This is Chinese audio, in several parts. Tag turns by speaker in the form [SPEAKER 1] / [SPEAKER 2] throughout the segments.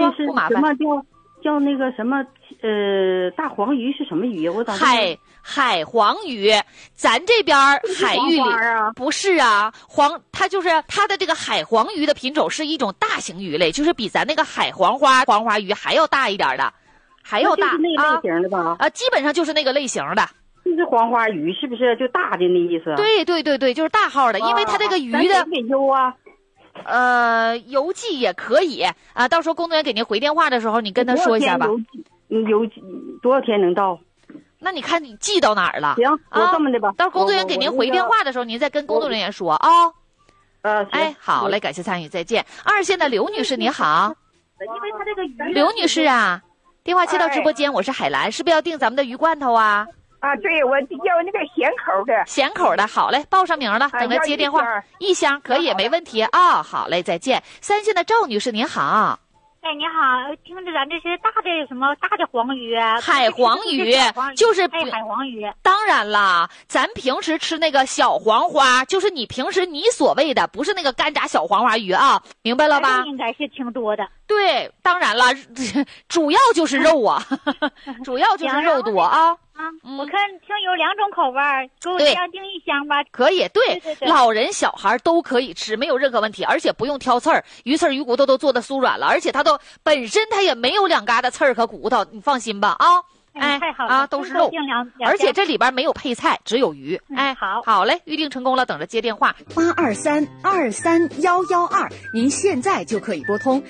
[SPEAKER 1] 不麻烦。
[SPEAKER 2] 叫那个什么大黄鱼是什么鱼？我咋
[SPEAKER 1] 海黄鱼，咱这边海域里不是啊，它就是它的这个海黄鱼的品种是一种大型鱼类，就是比咱那个海黄花鱼还要大一点的，还要大，
[SPEAKER 2] 就是那个类型的吧？
[SPEAKER 1] 基本上就是那个类型的。
[SPEAKER 2] 就是黄花鱼是不是就大的那意思？
[SPEAKER 1] 对，就是大号的，因为它这个鱼的
[SPEAKER 2] 给邮啊。
[SPEAKER 1] 邮寄也可以啊，到时候工作人员给您回电话的时候，你跟他说一下吧。
[SPEAKER 2] 邮寄多少天能到？
[SPEAKER 1] 那你看你寄到哪儿了？
[SPEAKER 2] 行，我这么的吧。
[SPEAKER 1] 到时候工作人员给您回电话的时候，您再跟工作人员说啊。哎，好嘞，感谢参与，再见。2线的刘女士，你好。
[SPEAKER 2] 因为他这个鱼。
[SPEAKER 1] 刘女士啊，电话接到直播间，我是海兰，是不是要订咱们的鱼罐头啊？
[SPEAKER 3] 啊，对，我要那个咸口的。
[SPEAKER 1] 咸口的，好嘞，报上名了，等着接电话。1箱可以，没问题啊。好嘞，再见。3线的赵女士，您好。
[SPEAKER 4] 哎，你好，听着咱这是大的什么大的黄鱼啊？
[SPEAKER 1] 海黄鱼就是
[SPEAKER 4] 海黄鱼。
[SPEAKER 1] 当然啦，咱平时吃那个小黄花，就是你平时你所谓的，不是那个干炸小黄花鱼啊，明白了吧？
[SPEAKER 4] 应该是挺多的。
[SPEAKER 1] 对，当然了，主要就是肉啊，主要就是肉多啊。
[SPEAKER 4] 我看听有2种口味，给我这样订1箱吧。
[SPEAKER 1] 可以，对，老人小孩都可以吃，没有任何问题，而且不用挑刺儿，鱼刺儿鱼骨头都做的酥软了，而且它本身它也没有2疙瘩刺儿和骨头，你放心吧啊。
[SPEAKER 4] 哎，太好了
[SPEAKER 1] 都是肉，而且这里边没有配菜，只有鱼。哎，好嘞，预定成功了，等着接电话。
[SPEAKER 5] 823-23112，您现在就可以拨通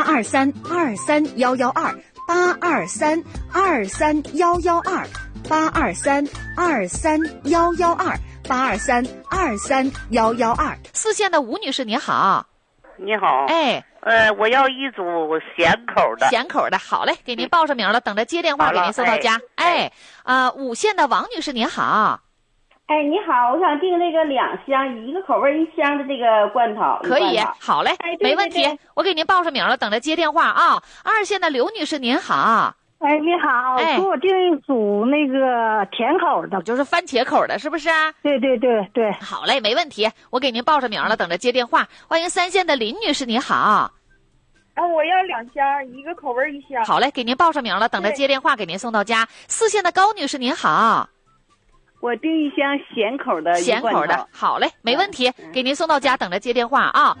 [SPEAKER 5] 823-23112，823-23112，823-23112，823-23112。
[SPEAKER 1] 4线的吴女士，你好。
[SPEAKER 6] 你好。
[SPEAKER 1] 哎。
[SPEAKER 6] 我要一组咸口的。
[SPEAKER 1] 咸口的，好嘞，给您报上名了，等着接电话给您送到家。5线的王女士，您好。
[SPEAKER 2] 哎，你好，我想订那个2箱，1个口味1箱的这个罐头。
[SPEAKER 1] 可以，好嘞，没问题，我给您报上名了，等着接电话啊。2线的刘女士，您好。
[SPEAKER 7] 哎，你好，给我订一组那个甜口的，
[SPEAKER 1] 就是番茄口的，是不是？
[SPEAKER 7] 对。
[SPEAKER 1] 好嘞，没问题，我给您报上名了，等着接电话。欢迎3线的林女士，你好。
[SPEAKER 3] 我要2箱，1个口味1箱。
[SPEAKER 1] 好嘞，给您报上名了，等着接电话给您送到家。4线的高女士，您好。
[SPEAKER 2] 我订1箱咸口的。
[SPEAKER 1] 咸口的，好嘞，没问题，给您送到家，等着接电话啊。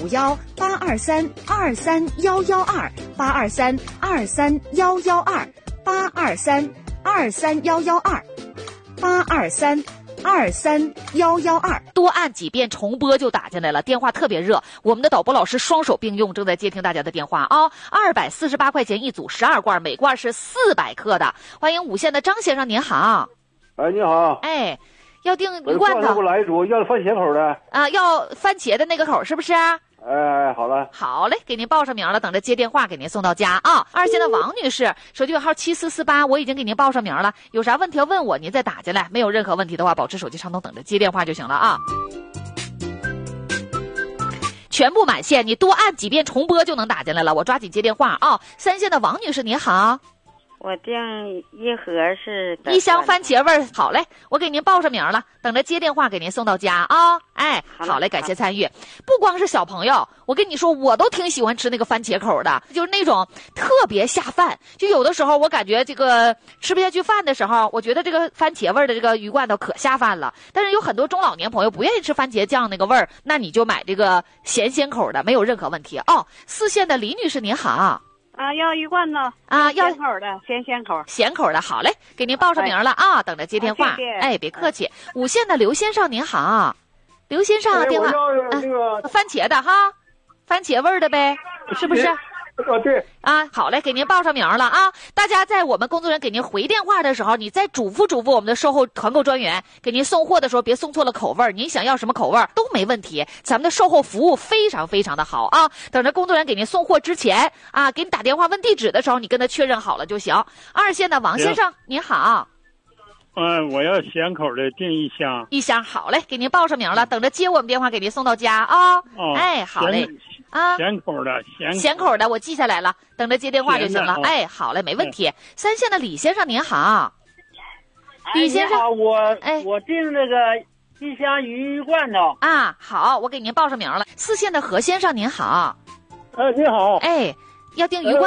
[SPEAKER 5] 0451-823-23112，823-23112，823-23112，
[SPEAKER 1] 多按几遍重播就打进来了，电话特别热，我们的导播老师双手并用，正在接听大家的电话啊。248块钱一组，12罐，每罐是400克的。欢迎5线的张先生，您好。
[SPEAKER 8] 哎，你好。
[SPEAKER 1] 哎，要订鱼罐头。
[SPEAKER 8] 给我来一组，要番茄口的。
[SPEAKER 1] 要番茄的那个口，是不是？
[SPEAKER 8] 哎，好了。
[SPEAKER 1] 好嘞，给您报上名了，等着接电话给您送到家啊。2线的王女士，手机尾号7448，我已经给您报上名了，有啥问题要问我，您再打进来，没有任何问题的话，保持手机畅通，等着接电话就行了啊。全部满线，你多按几遍重播就能打进来了，我抓紧接电话啊。3线的王女士，您好。
[SPEAKER 6] 我订1盒是
[SPEAKER 1] 1箱番茄味儿，好嘞，我给您报上名了，等着接电话给您送到家啊。哎，好嘞，感谢参与。不光是小朋友，我跟你说，我都挺喜欢吃那个番茄口的，就是那种特别下饭。就有的时候我感觉这个吃不下去饭的时候，我觉得这个番茄味的这个鱼罐头可下饭了。但是有很多中老年朋友不愿意吃番茄酱那个味儿，那你就买这个咸口的，没有任何问题哦。4线的李女士您好。
[SPEAKER 3] 要鱼罐头
[SPEAKER 1] 要
[SPEAKER 3] 咸口的，
[SPEAKER 1] 咸口的，好嘞，给您报上名了啊，等着接电话。哎，别客气。5线的刘先生您好。刘先生，电话番茄的哈，番茄味的呗，是不是？
[SPEAKER 8] 对
[SPEAKER 1] 好嘞，给您报上名了啊！大家在我们工作人员给您回电话的时候，你再嘱咐我们的售后团购专员给您送货的时候，别送错了口味，您想要什么口味都没问题，咱们的售后服务非常非常的好啊！等着工作人员给您送货之前给你打电话问地址的时候，你跟他确认好了就行。2线的王先生您好。
[SPEAKER 8] 我要咸口的，订1箱。
[SPEAKER 1] 1箱，好嘞，给您报上名了，等着接我们电话给您送到家啊。哎，好嘞。
[SPEAKER 8] 咸口的，
[SPEAKER 1] 咸口的，我记下来了，等着接电话就行了。哎，好嘞，没问题。3线的李先生您好。李先生，
[SPEAKER 9] 我订这个1箱鱼罐头。
[SPEAKER 1] 好，我给您报上名了。4线的何先生您好。
[SPEAKER 8] 你好。
[SPEAKER 1] 哎，要订鱼罐